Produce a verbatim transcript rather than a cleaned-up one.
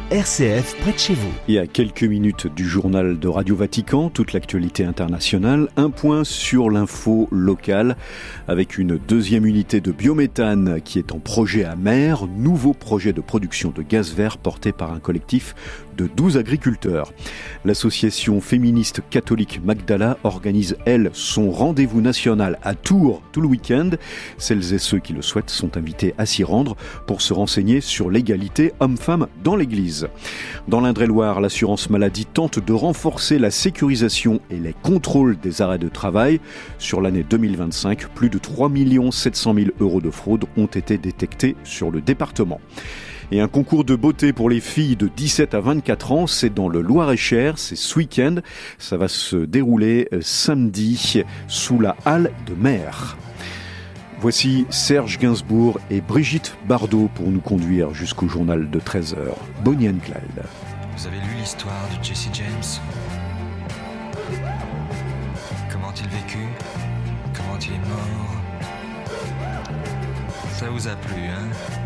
R C F près de chez vous. Et à quelques minutes du journal de Radio Vatican, toute l'actualité internationale, un point sur l'info locale avec une deuxième unité de biométhane qui est en projet à Mer, nouveau projet de production de gaz vert porté par un collectif de douze agriculteurs. L'association féministe catholique Magdala organise, elle, son rendez-vous national à Tours tout le week-end. Celles et ceux qui le souhaitent sont invités à s'y rendre pour se renseigner sur l'égalité homme-femme dans l'Église. Dans l'Indre-et-Loire, l'assurance maladie tente de renforcer la sécurisation et les contrôles des arrêts de travail. Sur l'année deux mille vingt-cinq, plus de trois millions sept cent mille euros de fraude ont été détectés sur le département. Et un concours de beauté pour les filles de dix-sept à vingt-quatre ans, c'est dans le Loir-et-Cher, c'est ce week-end. Ça va se dérouler samedi sous la halle de Mer. Voici Serge Gainsbourg et Brigitte Bardot pour nous conduire jusqu'au journal de treize heures. Bonnie and Clyde. Vous avez lu l'histoire de Jesse James? Comment il vécut? Comment il est mort? Ça vous a plu, hein?